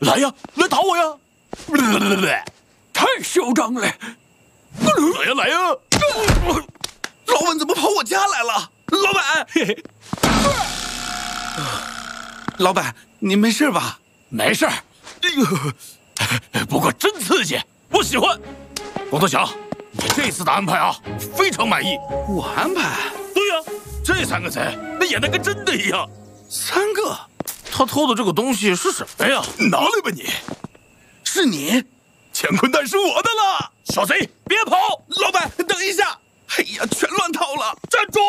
来呀，来打我呀！ 太嚣张了！ 来呀，来呀！ 老板怎么跑我家来了？老板，老板，您没事吧？ 没事儿。不过真刺激，我喜欢。光头强，你这次的安排啊，非常满意。 我安排？ 对呀，这3个贼那演的跟真的一样。 3个？ 他偷的这个东西是什么呀？ 拿来吧你！ 是你？ 乾坤袋是我的了！ 小贼，别跑！ 老板，等一下！哎呀，全乱套了！ 站住！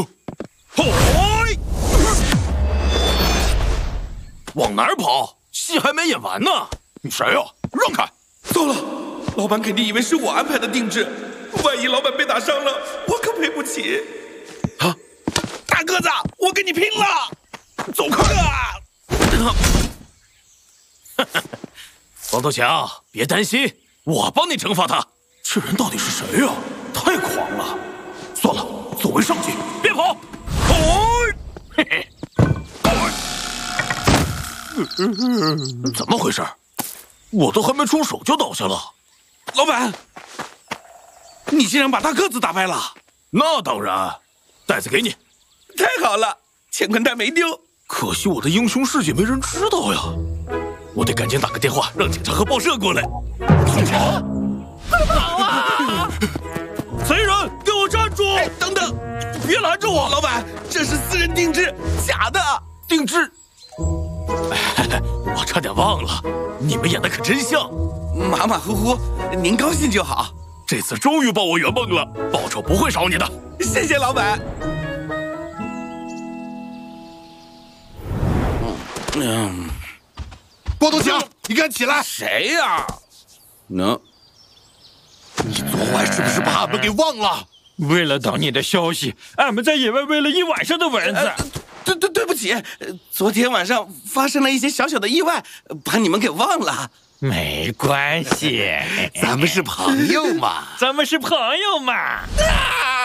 往哪儿跑？戏还没演完呢！ 你谁呀？让开！ 糟了，老板肯定以为是我安排的定制，万一老板被打伤了，我可赔不起。啊！大个子，我跟你拼了！ 走开！ 光头强，别担心，我帮你惩罚他。 这人到底是谁呀？太狂了！算了，走为上计。 别跑！嘿嘿。怎么回事？我都还没出手就倒下了。 老板，你竟然把大个子打败了？ 那当然，袋子给你。 太好了，乾坤袋没丢。 可惜我的英雄事迹没人知道呀，我得赶紧打个电话让警察和报社过来。跑啊！贼人，给我站住！ 哎，等等， 别拦着我！ 老板，这是私人定制，假的。 定制？我差点忘了，你们演的可真像。 马马虎虎，您高兴就好。 这次终于帮我圆梦了，报酬不会少你的。 谢谢老板。 光头强，你赶紧起来！ 谁呀？能？ 你昨晚是不是把俺们给忘了？ 为了等你的消息，俺们在野外喂了一晚上的蚊子。 对不起，昨天晚上发生了一些小小的意外，把你们给忘了。 没关系， 咱们是朋友嘛。 咱们是朋友嘛。